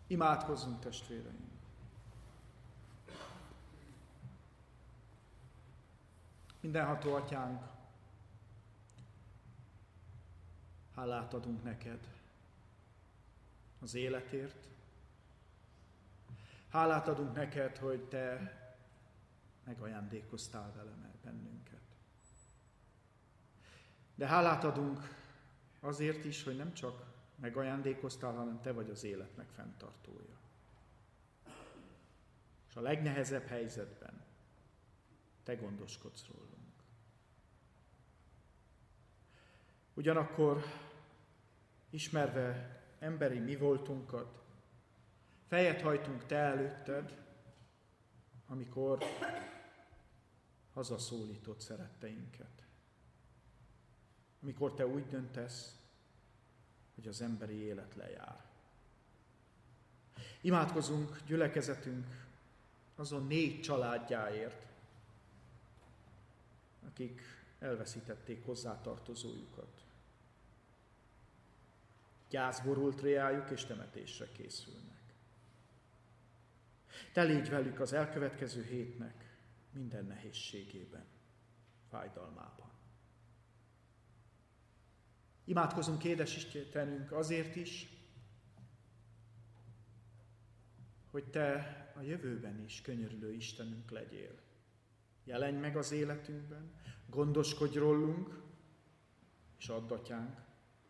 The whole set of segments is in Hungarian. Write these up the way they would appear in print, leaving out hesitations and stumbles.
Imádkozzunk, testvéreim! Mindenható Atyánk, hálát adunk neked az életért. Hálát adunk neked, hogy te megajándékoztál vele bennünket. De hálát adunk azért is, hogy nem csak megajándékoztál, hanem te vagy az életnek fenntartója. És a legnehezebb helyzetben te gondoskodsz rólunk. Ugyanakkor, ismerve emberi mi voltunkat, fejet hajtunk te előtted, amikor hazaszólítod szeretteinket. Amikor te úgy döntesz, hogy az emberi élet lejár. Imádkozunk gyülekezetünk azon 4 családjáért, akik elveszítették hozzátartozójukat. Gyász borult reájuk, és temetésre készülnek. Te légy velük az elkövetkező hétnek minden nehézségében, fájdalmában. Imádkozunk, édes Istenünk, azért is, hogy te a jövőben is könyörülő Istenünk legyél. Jelenj meg az életünkben, gondoskodj rólunk, és add, Atyánk,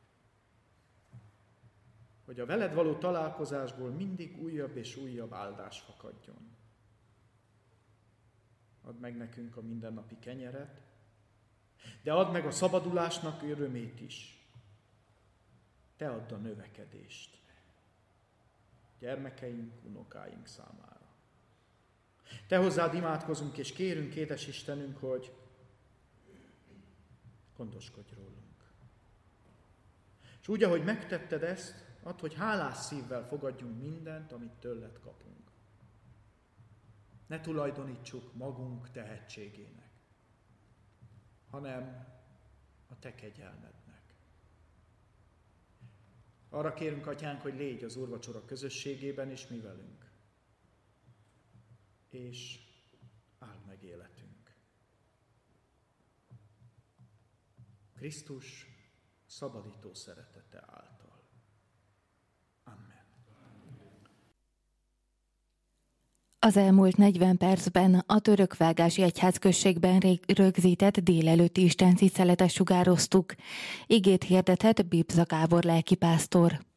hogy a veled való találkozásból mindig újabb és újabb áldás fakadjon. Add meg nekünk a mindennapi kenyeret, de add meg a szabadulásnak örömét is. Te add a növekedést gyermekeink, unokáink számára. Te hozzád imádkozunk és kérünk, édes Istenünk, hogy gondoskodj rólunk. És úgy, ahogy megtetted ezt, add, hogy hálás szívvel fogadjunk mindent, amit tőled kapunk. Ne tulajdonítsuk magunk tehetségének, hanem a te kegyelmednek. Arra kérünk, Atyánk, hogy légy az úrvacsora közösségében és mi velünk. És áld meg életünk. Krisztus szabadító szeretete által. Amen. Az elmúlt 40 percben a Törökvágási Egyházközségben rögzített délelőtti istentiszteletet sugároztuk. Igét hirdetett Bibza Gábor lelkipásztor.